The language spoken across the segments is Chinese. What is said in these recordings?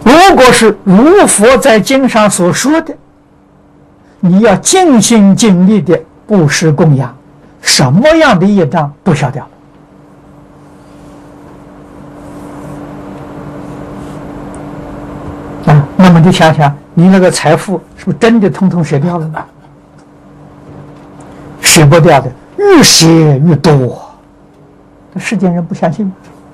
如果是如佛在经上所说的，你要尽心尽力的布施供养，什么样的业障都消掉了。那么你想想，你那个财富是不是真的通通舍掉了呢？舍不掉的，越舍越多。世间人不相信吗？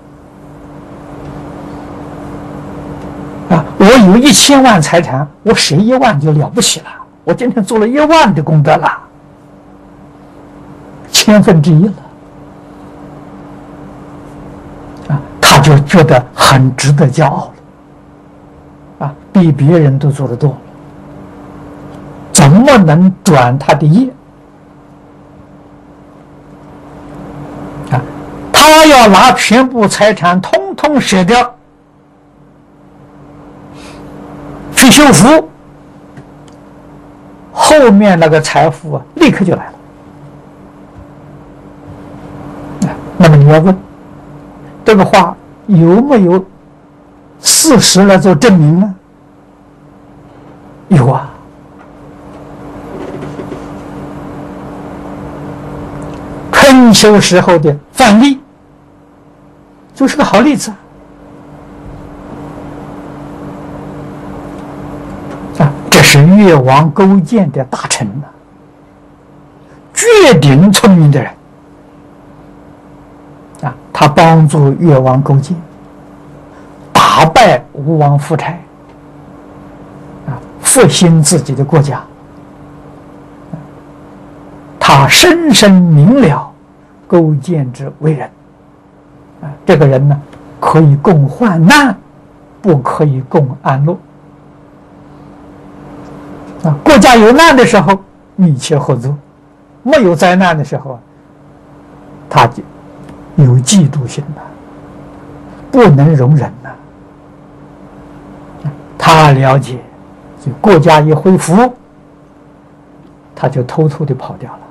我有1000万财产，我舍1万就了不起了。我今天做了1万的功德了，1/1000了。他就觉得很值得骄傲了，比别人都做得多了。怎么能转他的业？他要拿全部财产通通舍掉，去修福，后面那个财富立刻就来了。那么你要问，这个话有没有事实来做证明呢？有啊。春秋时候的范蠡就是个好例子这是越王勾践的大臣绝顶聪明的人他帮助越王勾践打败吴王夫差复兴自己的国家。他深深明了勾践之为人这个人呢，可以共患难，不可以共安乐国家有难的时候密切合作，没有灾难的时候他就有嫉妒心不能容忍他了解就国家一恢复，他就偷偷的跑掉了，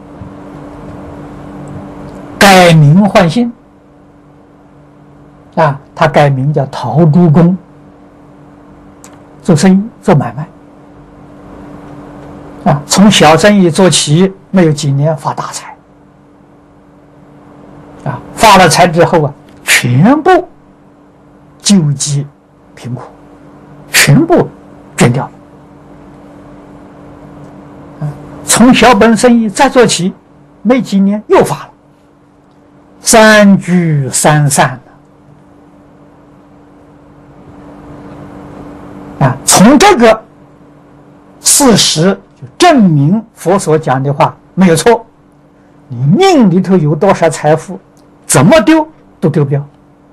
改名换姓他改名叫陶朱公，做生意做买卖从小生意做起，没有几年发大财发了财之后全部救济贫苦，全部捐掉了从小本生意再做起，没几年又发了，3聚3散从这个事实就证明佛所讲的话没有错，你命里头有多少财富，怎么丢都丢不掉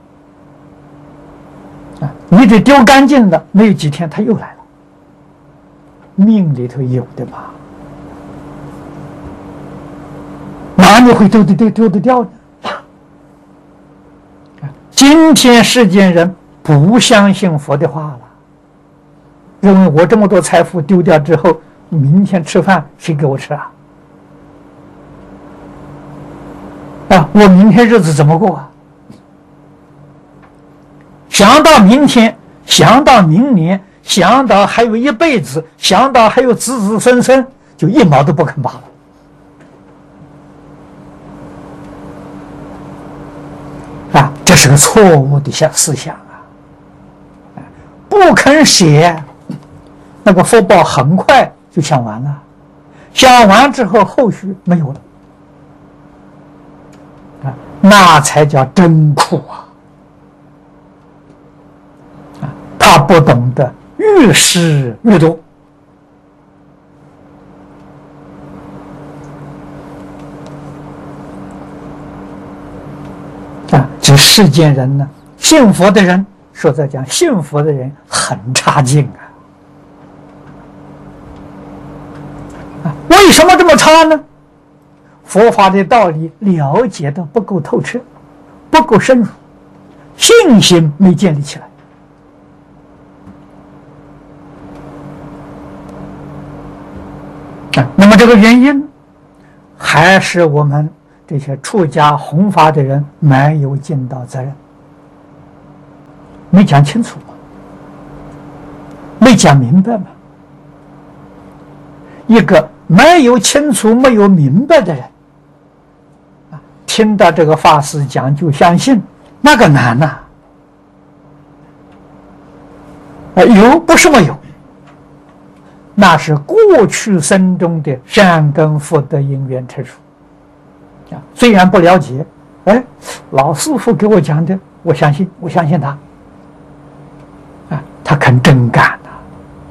你得丢干净了，没有几天他又来了，命里头有的嘛，哪里会丢得掉呢？今天世间人不相信佛的话了，认为我这么多财富丢掉之后，明天吃饭谁给我吃我明天日子怎么过想到明天，想到明年，想到还有一辈子，想到还有子子孙孙，就一毛都不肯拔了这是个错误的思想不肯写，那个福报很快就享完了，享完之后后续没有了那才叫真苦他不懂得越施越多这世间人呢，信佛的人，说在讲信佛的人很差劲为什么这么差呢？佛法的道理了解的不够透彻，不够深入，信心没建立起来那么这个原因还是我们这些出家弘法的人没有尽到责任，没讲清楚没讲明白嘛。一个没有清楚、没有明白的人，听到这个法师讲就相信，那个难呐。有不是没有，那是过去生中的善根福德因缘成熟。虽然不了解，老师傅给我讲的，我相信他。他肯真干呐。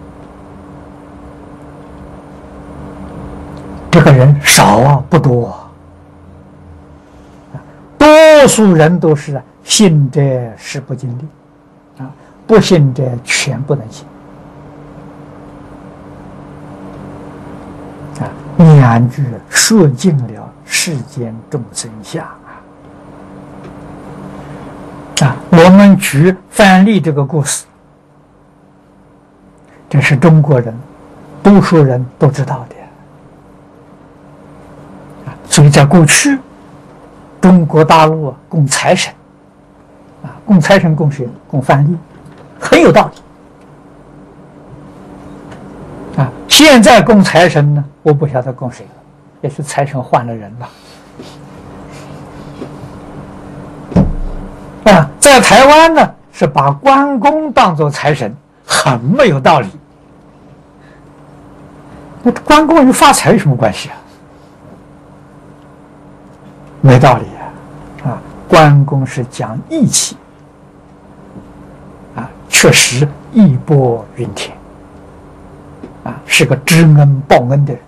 这个人少啊，不多。多数人都是信者事不尽力，不信者全不能信。两句说尽了世间众生相我们举范蠡这个故事，这是中国人多数人都知道的。所以在过去，中国大陆供财神，供财神供谁？供范蠡，很有道理。现在供财神呢，我不晓得供谁了，也许财神换了人了。在台湾呢，是把关公当作财神，很没有道理。那关公与发财有什么关系啊？没道理关公是讲义气确实义薄云天是个知恩报恩的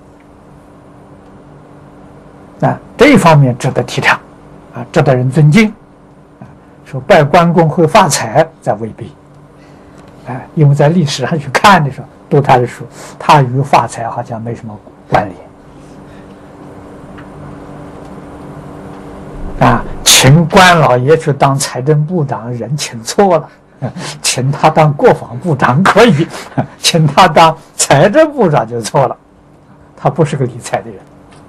人这一方面值得提倡值得人尊敬说拜关公会发财，在未必因为在历史上去看的时候，读他的书，他与发财好像没什么关联请关老爷去当财政部长，人请错了，请他当国防部长可以，请他当财政部长就错了，他不是个理财的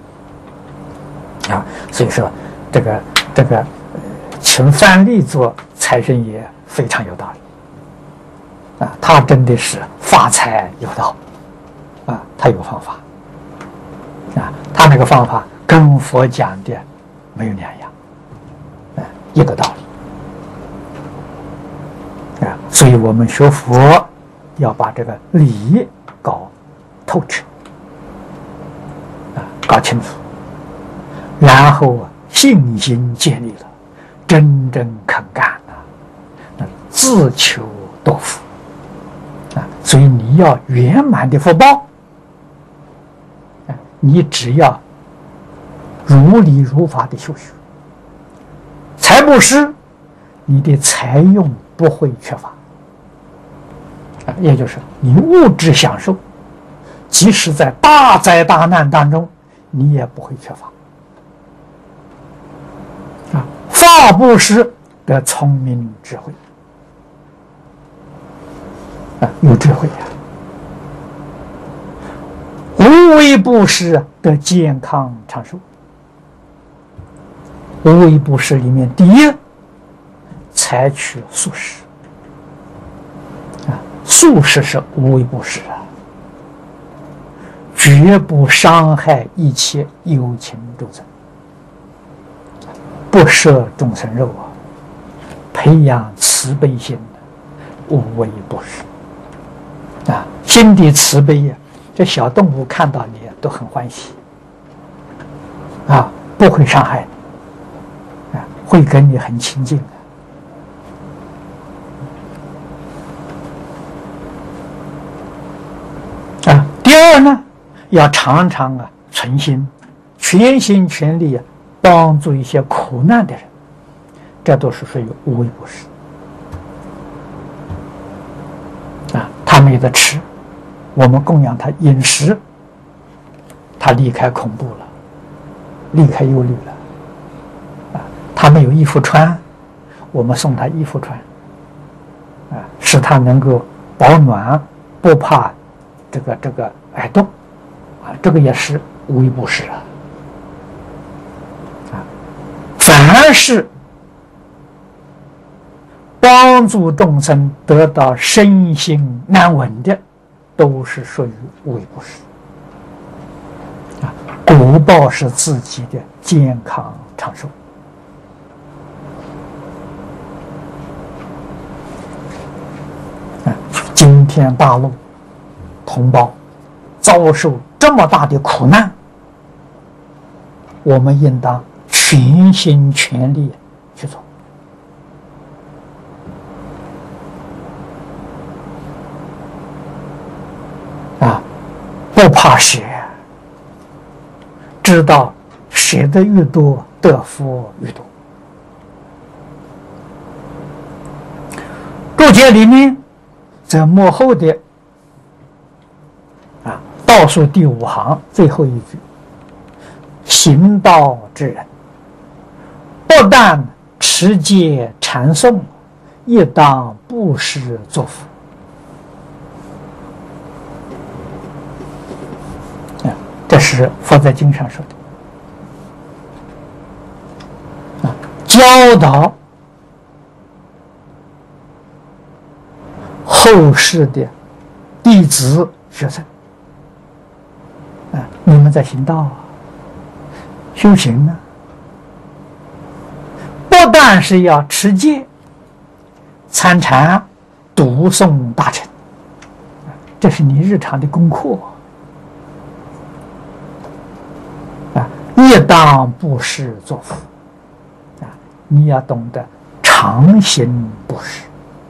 人所以说这个请范蠡做财神爷非常有道理他真的是发财有道他有方法他那个方法跟佛讲的没有两样一个道理所以我们学佛要把这个理搞透彻搞清楚，然后信心建立了，真正肯干自求多福所以你要圆满的福报你只要如理如法的修学财布施，你的财用不会缺乏也就是你物质享受，即使在大灾大难当中，你也不会缺乏法布施的聪明智慧有智慧无为布施的健康长寿。无为布施里面，第一，采取素食素食是无为布施绝不伤害一切有情众生，不摄众生肉培养慈悲心，无为布施心地慈悲这小动物看到你都很欢喜不会伤害你会跟你很亲近第二呢，要常常存心全心全力帮助一些苦难的人，这都是属于无为布施他没得吃，我们供养他饮食，他离开恐怖了，离开忧虑了他没有衣服穿，我们送他衣服穿使他能够保暖，不怕这个挨冻这个也是无为布施凡是帮助众生得到身心安稳的， 都是属于无为布施啊，果报是自己的健康长寿。今天大陆同胞遭受这么大的苦难，我们应当全心全力去做啊！不怕舍，知道舍得越多，得福越多。注解里面在末后的倒数第5行最后一句：行道之人，不但持戒禅诵，亦当布施作福。这是佛在经上说的教导后世的弟子学生你们在行道修行呢，不但是要持戒、参禅、读诵大乘，这是你日常的功课亦当布施作福你要懂得常行布施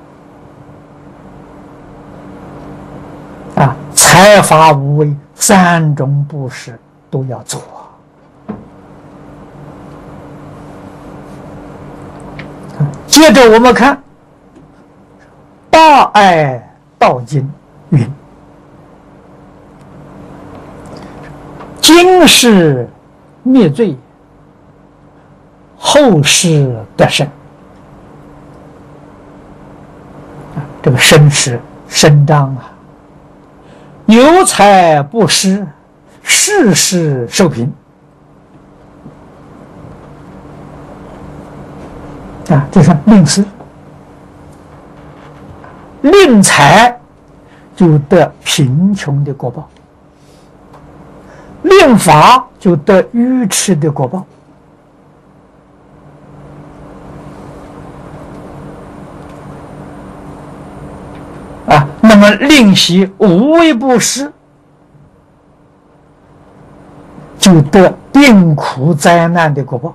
财法无为3种布施都要做接着我们看《大爱道经》云：今世灭罪，后世得生。这个生是伸张有财布施，世世受贫这是吝施，吝财就得贫穷的果报，吝法就得愚痴的果报那么吝惜无为布施，就得病苦灾难的果报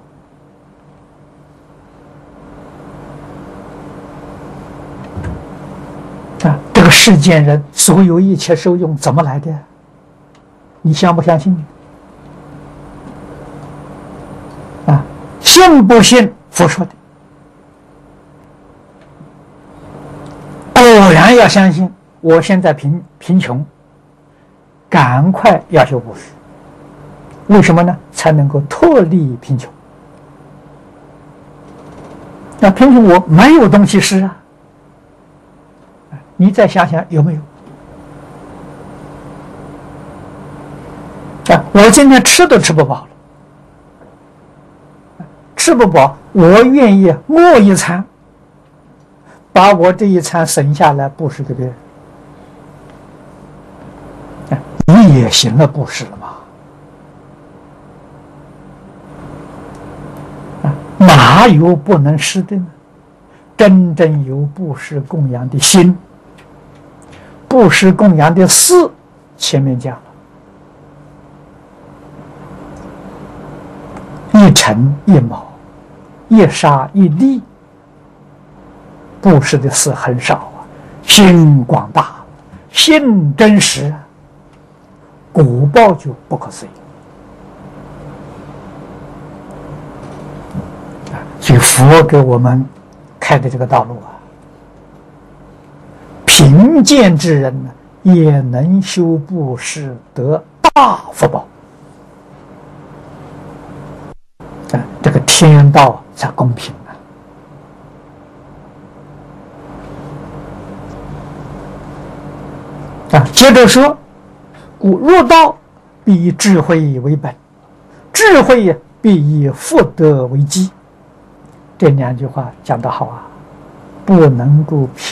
这个世间人所有一切受用怎么来的？你相不相信？信不信佛说的？果然要相信。我现在贫穷，赶快要修布施。为什么呢？才能够脱离贫穷。那贫穷我没有东西施你再想想有没有？我今天吃都吃不饱了，吃不饱，我愿意饿一餐，把我这一餐省下来布施给别人。你也行了布施了吗？哪有不能施的呢？真正有布施供养的心，布施供养的事，前面讲了，一尘一毛，一沙一粒，布施的事很少心广大，心真实果报就不可思议所以佛给我们开的这个道路贫贱之人呢，也能修布施得大福报这个天道才公平接着说，故入道必以智慧为本，智慧必以福德为基。这2句话讲得好不能够